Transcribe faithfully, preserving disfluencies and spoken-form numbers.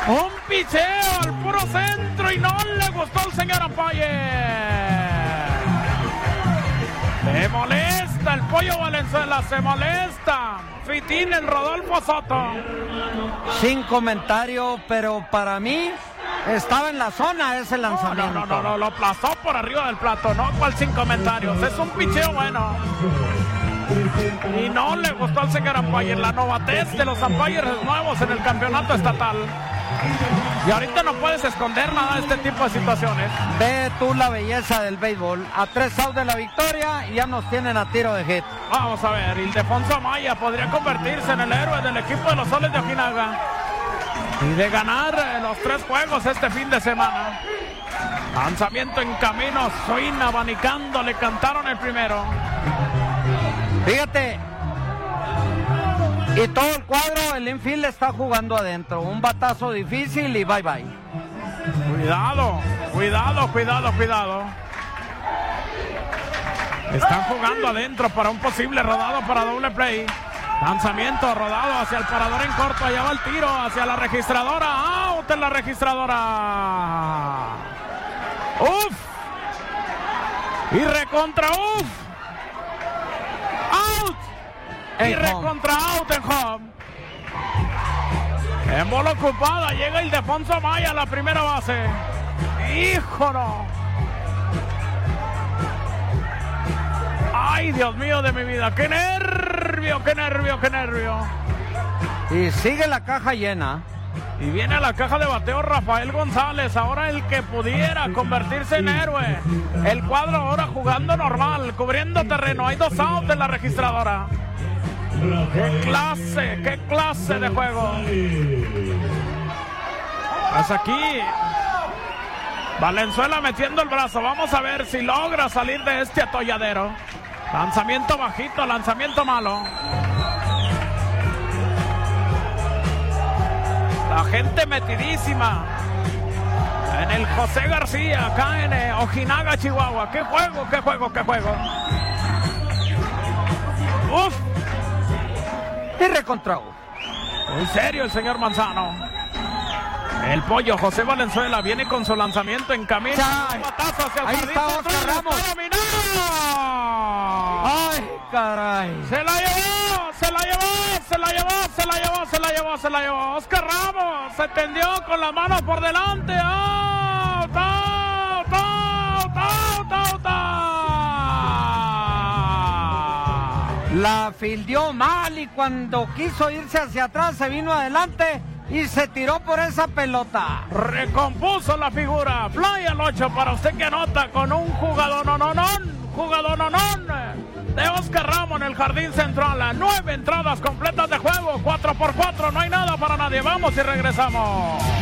Un picheo al puro centro y no le gustó al señor umpire. Se molesta el Pollo Valenzuela, se molesta. Fitín, el Rodolfo Soto. Sin comentario, pero para mí estaba en la zona ese lanzamiento. No, no, no, no, lo aplazó por arriba del plato, no cual sin comentarios. Es un picheo bueno. Y no le gustó al señor umpire la novatez de los umpires nuevos en el campeonato estatal. Y ahorita no puedes esconder nada de este tipo de situaciones. Ve tú la belleza del béisbol. A tres outs de la victoria y ya nos tienen a tiro de hit. Vamos a ver, Ildefonso Amaya podría convertirse en el héroe del equipo de los Soles de Ojinaga y de ganar los tres juegos este fin de semana. Lanzamiento en camino, swing abanicando, le cantaron el primero. Fíjate, y todo el cuadro, el infield está jugando adentro. Un batazo difícil y bye bye. Cuidado, cuidado, cuidado, cuidado. Están jugando adentro para un posible rodado para doble play. Lanzamiento rodado hacia el parador en corto. Allá va el tiro hacia la registradora. Out en la registradora. Uf. Y recontra uf. Out. Y recontra out en home. En bola ocupada llega Ildefonso Amaya a la primera base. ¡Hijo no! ¡Ay, Dios mío de mi vida! ¡Qué nervio, qué nervio, qué nervio! Y sigue la caja llena. Y viene a la caja de bateo Rafael González, ahora el que pudiera convertirse en héroe. El cuadro ahora jugando normal, cubriendo terreno. Hay dos outs en la registradora. ¡Qué clase, qué clase de juego! Pues aquí Valenzuela metiendo el brazo. Vamos a ver si logra salir de este atolladero. Lanzamiento bajito, lanzamiento malo. La gente metidísima en el José García, acá en eh, Ojinaga, Chihuahua. ¡Qué juego, qué juego, qué juego! ¡Uf! Y recontra. Muy serio el señor Manzano. El Pollo José Valenzuela viene con su lanzamiento en camino. Ay, hacia el ahí está Oscar Ramos. ¡Ay, caray! Se la llevó, se la llevó, se la llevó, se la llevó, se la llevó, se la llevó. Oscar Ramos se tendió con las manos por delante. ¡Oh! ¡Tau, tau, tau, tau, tau! La fildeó mal y cuando quiso irse hacia atrás se vino adelante y se tiró por esa pelota. Recompuso la figura. Fly al ocho para usted que anota con un jugador nononón. Jugador nonón de Oscar Ramos en el jardín central. Nueve entradas completas de juego. Cuatro por cuatro. No hay nada para nadie. Vamos y regresamos.